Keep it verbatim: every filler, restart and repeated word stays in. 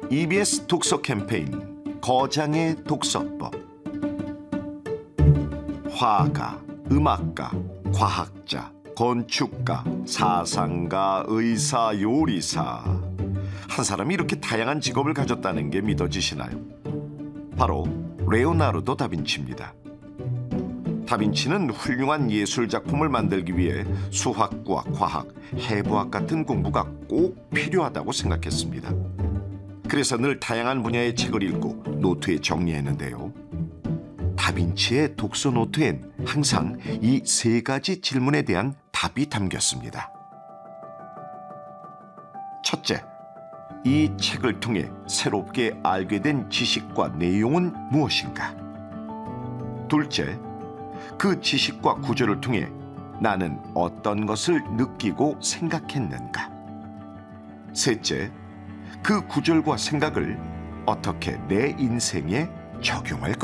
이비에스 독서 캠페인 거장의 독서법. 화가, 음악가, 과학자, 건축가, 사상가, 의사, 요리사. 한 사람이 이렇게 다양한 직업을 가졌다는 게 믿어지시나요? 바로 레오나르도 다빈치입니다. 다빈치는 훌륭한 예술 작품을 만들기 위해 수학과 과학, 해부학 같은 공부가 꼭 필요하다고 생각했습니다. 그래서 늘 다양한 분야의 책을 읽고 노트에 정리했는데요. 다빈치의 독서 노트엔 항상 이 세 가지 질문에 대한 답이 담겼습니다. 첫째, 이 책을 통해 새롭게 알게 된 지식과 내용은 무엇인가? 둘째, 그 지식과 구조를 통해 나는 어떤 것을 느끼고 생각했는가? 셋째, 그 구절과 생각을 어떻게 내 인생에 적용할